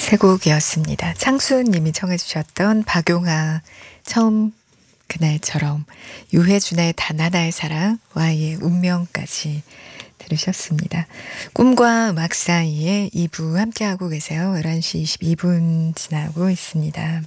세 곡이었습니다. 창수님이 청해 주셨던 박용아 처음 그날처럼, 유해준의 단 하나의 사랑, Y의 운명까지 들으셨습니다. 꿈과 음악 사이에 2부 함께하고 계세요. 11시 22분 지나고 있습니다.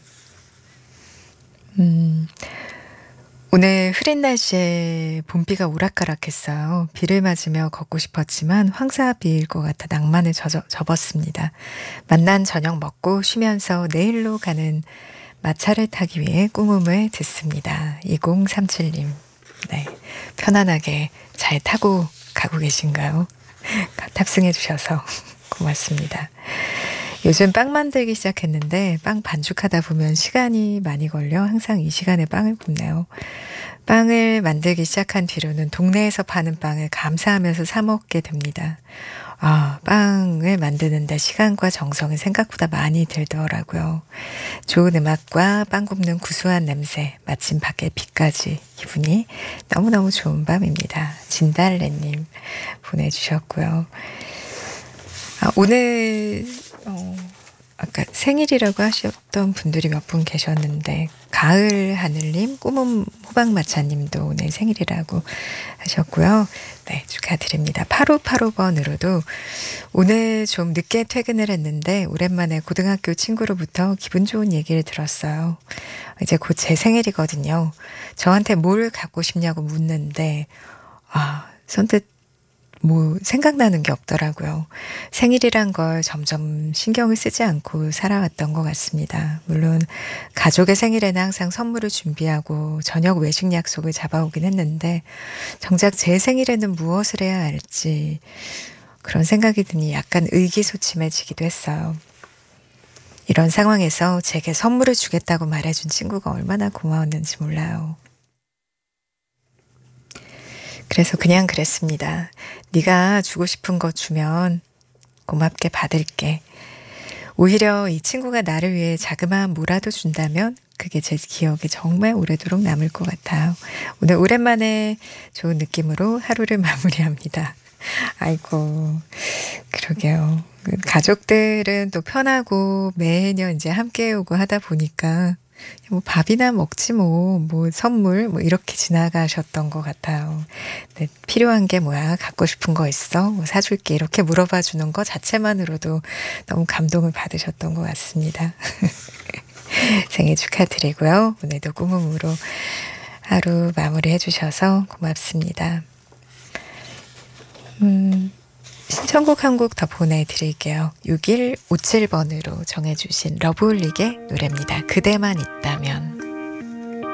오늘 흐린 날씨에 봄비가 오락가락했어요. 비를 맞으며 걷고 싶었지만 황사비일 것 같아 낭만을 접었습니다. 만난 저녁 먹고 쉬면서 내일로 가는 마차를 타기 위해 꿈음을 듣습니다. 2037님. 네, 편안하게 잘 타고 가고 계신가요? 탑승해 주셔서 고맙습니다. 요즘 빵 만들기 시작했는데 빵 반죽하다 보면 시간이 많이 걸려 항상 이 시간에 빵을 굽네요. 빵을 만들기 시작한 뒤로는 동네에서 파는 빵을 감사하면서 사 먹게 됩니다. 빵을 만드는데 시간과 정성이 생각보다 많이 들더라고요. 좋은 음악과 빵 굽는 구수한 냄새, 마침 밖에 비까지, 기분이 너무너무 좋은 밤입니다. 진달래님 보내주셨고요. 오늘 아까 생일이라고 하셨던 분들이 몇 분 계셨는데, 가을 하늘님, 꿈은 호박마차님도 오늘 생일이라고 하셨고요. 네, 축하드립니다. 8585번으로도 오늘 좀 늦게 퇴근을 했는데 오랜만에 고등학교 친구로부터 기분 좋은 얘기를 들었어요. 이제 곧 제 생일이거든요. 저한테 뭘 갖고 싶냐고 묻는데 선뜻 생각나는 게 없더라고요. 생일이란 걸 점점 신경을 쓰지 않고 살아왔던 것 같습니다. 물론 가족의 생일에는 항상 선물을 준비하고 저녁 외식 약속을 잡아오긴 했는데, 정작 제 생일에는 무엇을 해야 할지 그런 생각이 드니 약간 의기소침해지기도 했어요. 이런 상황에서 제게 선물을 주겠다고 말해준 친구가 얼마나 고마웠는지 몰라요. 그래서 그냥 그랬습니다. 네가 주고 싶은 거 주면 고맙게 받을게. 오히려 이 친구가 나를 위해 자그마한 뭐라도 준다면 그게 제 기억에 정말 오래도록 남을 것 같아요. 오늘 오랜만에 좋은 느낌으로 하루를 마무리합니다. 아이고, 그러게요. 가족들은 또 편하고 매년 이제 함께 오고 하다 보니까 밥이나 먹지 뭐 선물 이렇게 지나가셨던 것 같아요. 네, 필요한 게 뭐야? 갖고 싶은 거 있어? 사줄게. 이렇게 물어봐 주는 거 자체만으로도 너무 감동을 받으셨던 것 같습니다. 생일 축하드리고요. 오늘도 꿈음으로 하루 마무리해 주셔서 고맙습니다. 신청곡 한 곡 더 보내드릴게요. 6157번으로 정해주신 러브홀릭의 노래입니다. 그대만 있다면.